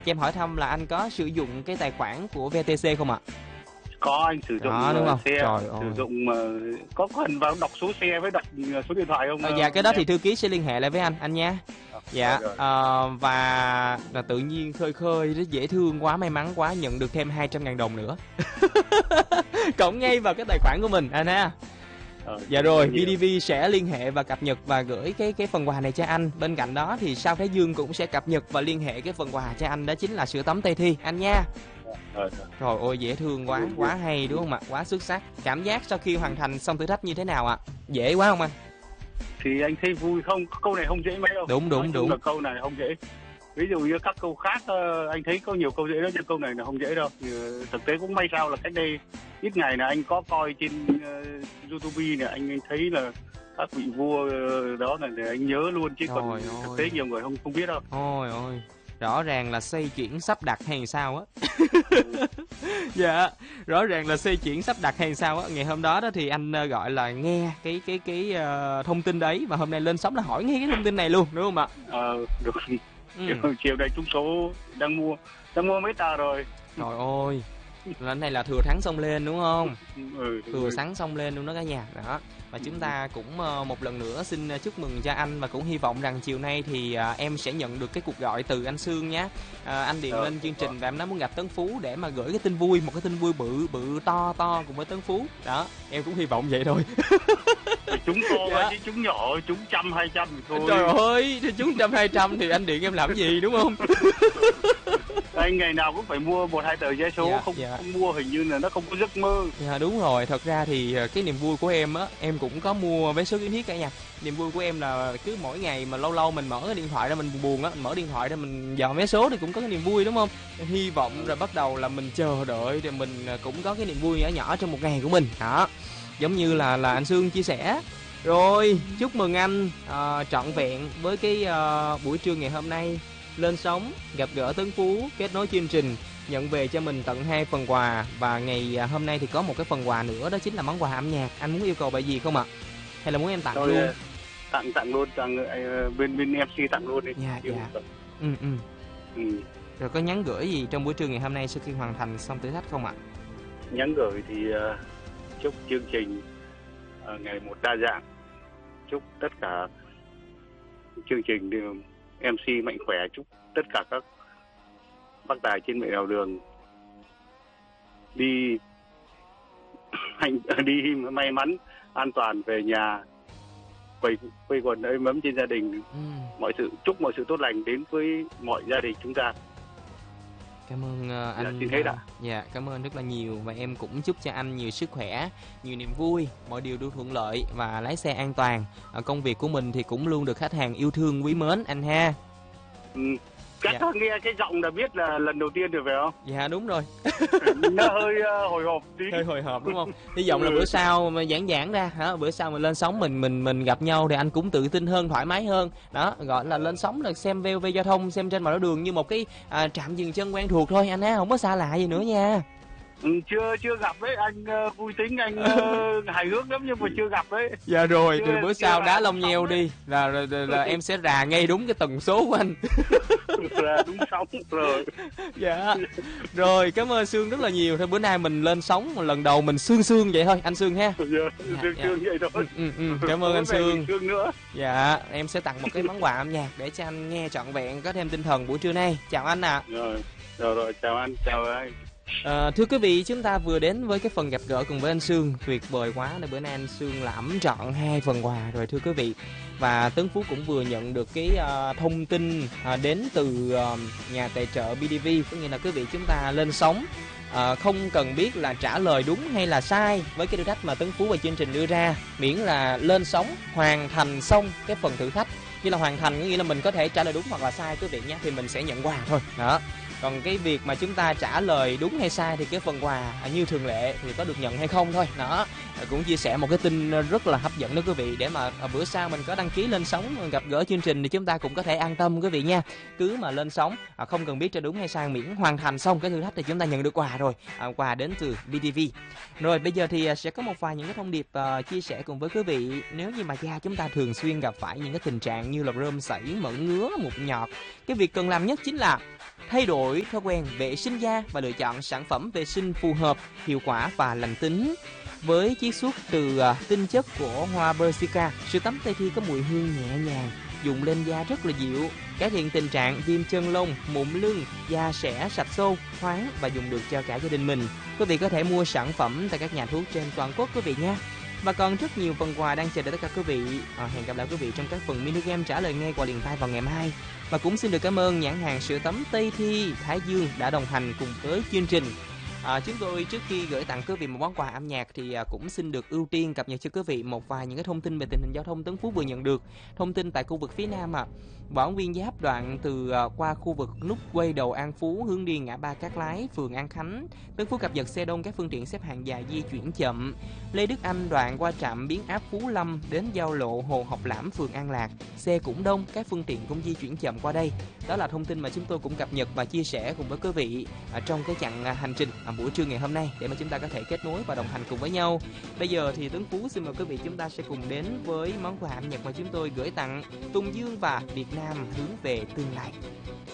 Cho em hỏi thăm là anh có sử dụng cái tài khoản của VTC không ạ? Có, anh sử dụng Đó, đúng không? xe, Trời sử ơi. dụng có cần vào đọc số xe với đọc số điện thoại không? Dạ cái đó em? thì thư ký sẽ liên hệ lại với anh nha. Dạ, rồi. và là tự nhiên khơi khơi rất dễ thương quá, may mắn quá, nhận được thêm 200.000 đồng nữa. Cộng ngay vào cái tài khoản của mình anh ha. Dạ rồi, BDV sẽ liên hệ và cập nhật và gửi cái phần quà này cho anh. Bên cạnh đó thì Sao Thái Dương cũng sẽ cập nhật và liên hệ cái phần quà cho anh, đó chính là sữa tắm Tây Thi anh nha. Trời ơi dễ thương quá, quá hay đúng không ạ? Quá xuất sắc. Cảm giác sau khi hoàn thành xong thử thách như thế nào ạ? Dễ quá không anh? Thì anh thấy vui không? Câu này không dễ mấy đâu. Đúng. Là câu này không dễ. Ví dụ như các câu khác anh thấy có nhiều câu dễ đó, nhưng câu này là không dễ đâu. Thực tế cũng may sao là cách đây ít ngày là anh có coi trên YouTube này, anh thấy là các vị vua đó là để anh nhớ luôn, chứ còn thực tế nhiều người không biết đâu. Ôi ôi, rõ ràng là xoay chuyển sắp đặt hay sao á. Dạ, rõ ràng là xoay chuyển sắp đặt hay sao á. Ngày hôm đó đó thì anh gọi là nghe cái thông tin đấy, và hôm nay lên sóng là hỏi ngay cái thông tin này luôn, đúng không ạ? Được. Chiều nay trúng số đang mua mấy tờ rồi. Trời ơi, lần này là thừa thắng xông lên đúng không? Thừa thắng xông lên luôn đó cả nhà. Đó. Và chúng ta cũng một lần nữa xin chúc mừng cho anh, và cũng hy vọng rằng chiều nay thì em sẽ nhận được cái cuộc gọi từ anh Sương nhé. Anh điện lên chương trình và em nói muốn gặp Tấn Phú để mà gửi cái tin vui, một cái tin vui bự to cùng với Tấn Phú. Đó, em cũng hy vọng vậy thôi. Chúng to quá chứ chúng nhỏ, chúng 100-200 thì thôi. Trời ơi, thì chúng 100-200 thì anh điện em làm gì đúng không? Anh ngày nào cũng phải mua 1-2 tờ vé số, không mua hình như là nó không có giấc mơ. Dạ đúng rồi, thật ra thì cái niềm vui của em á, em cũng có mua vé số kiến thiết cả nhà. Niềm vui của em là cứ mỗi ngày mà lâu mình mở cái điện thoại ra, mình buồn á, mình mở điện thoại ra mình dò vé số thì cũng có cái niềm vui đúng không? Em hy vọng rồi bắt đầu là mình chờ đợi, rồi mình cũng có cái niềm vui nhỏ trong một ngày của mình. Đó, giống như là anh Sương chia sẻ. Rồi, chúc mừng anh trọn vẹn với cái buổi trưa ngày hôm nay. Lên sóng, gặp gỡ Tấn Phú, kết nối chương trình, nhận về cho mình tận 2 phần quà. Và ngày hôm nay thì có một cái phần quà nữa, đó chính là món quà âm nhạc. Anh muốn yêu cầu bài gì không ạ? Hay là muốn em tặng luôn? Tặng luôn, bên MC tặng luôn đi. Dạ. Rồi có nhắn gửi gì trong buổi trưa ngày hôm nay sau khi hoàn thành xong thử thách không ạ? Nhắn gửi thì chúc chương trình ngày một đa dạng, chúc tất cả chương trình đều MC mạnh khỏe, chúc tất cả các bác tài trên mẹ đào đường đi may mắn an toàn về nhà, quây quần êm ấm trên gia đình. Chúc mọi sự tốt lành đến với mọi gia đình chúng ta. Cảm ơn anh. Xin hết ạ. Dạ, cảm ơn rất là nhiều, và em cũng chúc cho anh nhiều sức khỏe, nhiều niềm vui, mọi điều luôn thuận lợi và lái xe an toàn. Công việc của mình thì cũng luôn được khách hàng yêu thương quý mến anh ha. Chắc nghe cái giọng là biết là lần đầu tiên được phải không? Dạ đúng rồi. Nó hơi hồi hộp tí. Hơi hồi hộp đúng không? Hy vọng là bữa sau mà giãn ra hả? Bữa sau mình lên sóng mình gặp nhau thì anh cũng tự tin hơn, thoải mái hơn. Đó, gọi là lên sóng là xem VOV giao thông, xem trên mặt đường như một cái trạm dừng chân quen thuộc thôi anh á, không có xa lạ gì nữa nha. Chưa gặp đấy, anh vui tính, anh hài hước lắm nhưng mà chưa gặp đấy. Dạ rồi, từ bữa sau đá lông nheo đi là em sẽ rà ngay đúng cái tần số của anh. Là đúng sóng rồi. Dạ. Rồi, cảm ơn Sương rất là nhiều. Thôi bữa nay mình lên sóng một lần đầu mình sương vậy thôi, anh Sương ha. Sương vậy thôi. Cảm ơn anh Sương. Sương nữa. Dạ, em sẽ tặng một cái món quà âm nhạc để cho anh nghe trọn vẹn, có thêm tinh thần buổi trưa nay. Chào anh ạ. Rồi, chào anh, chào anh. Thưa quý vị, chúng ta vừa đến với cái phần gặp gỡ cùng với anh Sương. Tuyệt vời quá, bữa nay anh Sương lãm trọn 2 phần quà rồi thưa quý vị. Và Tấn Phú cũng vừa nhận được cái thông tin đến từ nhà tài trợ BDV. Có nghĩa là quý vị chúng ta lên sóng không cần biết là trả lời đúng hay là sai với cái thử thách mà Tấn Phú và chương trình đưa ra, miễn là lên sóng hoàn thành xong cái phần thử thách. Như là hoàn thành có nghĩa là mình có thể trả lời đúng hoặc là sai quý vị nhé, thì mình sẽ nhận quà thôi. Đó. Còn cái việc mà chúng ta trả lời đúng hay sai thì cái phần quà như thường lệ thì có được nhận hay không thôi. Đó, cũng chia sẻ một cái tin rất là hấp dẫn đó quý vị, để mà bữa sau mình có đăng ký lên sóng gặp gỡ chương trình thì chúng ta cũng có thể an tâm quý vị nha. Cứ mà lên sóng không cần biết cho đúng hay sai, miễn hoàn thành xong cái thử thách thì chúng ta nhận được quà rồi. Quà đến từ BTV. Rồi bây giờ thì sẽ có một vài những cái thông điệp chia sẻ cùng với quý vị. Nếu như mà da chúng ta thường xuyên gặp phải những cái tình trạng như là rơm sảy, mẩn ngứa, mụn nhọt, cái việc cần làm nhất chính là thay đổi thói quen vệ sinh da và lựa chọn sản phẩm vệ sinh phù hợp, hiệu quả và lành tính. Với chiết xuất từ tinh chất của hoa Persica, sữa tắm Tây Thi có mùi hương nhẹ nhàng, dùng lên da rất là dịu, cải thiện tình trạng viêm chân lông, mụn lưng, da sẽ sạch xô, thoáng và dùng được cho cả gia đình mình. Quý vị có thể mua sản phẩm tại các nhà thuốc trên toàn quốc quý vị nha. Và còn rất nhiều phần quà đang chờ đợi tất cả quý vị. Hẹn gặp lại quý vị trong các phần mini game trả lời ngay qua liền tay vào ngày mai. Và cũng xin được cảm ơn nhãn hàng sữa tắm Tây Thi Thái Dương đã đồng hành cùng với chương trình. Chúng tôi trước khi gửi tặng quý vị một món quà âm nhạc thì cũng xin được ưu tiên cập nhật cho quý vị một vài những cái thông tin về tình hình giao thông Tấn Phú vừa nhận được. Thông tin tại khu vực phía Nam Võ Nguyên Giáp đoạn từ qua khu vực nút quay đầu An Phú hướng đi ngã ba Cát Lái, phường An Khánh, Tấn Phú cập nhật xe đông, các phương tiện xếp hàng dài di chuyển chậm. Lê Đức Anh đoạn qua trạm biến áp Phú Lâm đến giao lộ Hồ Học Lãm, phường An Lạc, xe cũng đông, các phương tiện cũng di chuyển chậm qua đây. Đó là thông tin mà chúng tôi cũng cập nhật và chia sẻ cùng với quý vị trong cái chặng hành trình buổi trưa ngày hôm nay, để mà chúng ta có thể kết nối và đồng hành cùng với nhau. Bây giờ thì Tấn Phú xin mời quý vị chúng ta sẽ cùng đến với món quà âm nhạc mà chúng tôi gửi tặng Tùng Dương và Việt Nam hướng về tương lai.